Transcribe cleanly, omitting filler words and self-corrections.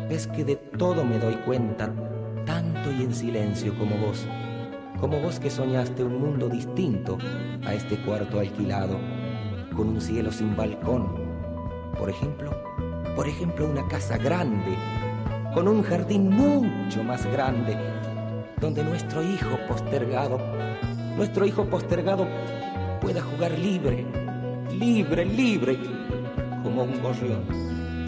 ves que de todo me doy cuenta, tanto y en silencio como vos que soñaste un mundo distinto a este cuarto alquilado, con un cielo sin balcón, por ejemplo una casa grande, con un jardín mucho más grande, donde nuestro hijo postergado pueda jugar libre, como un gorrión.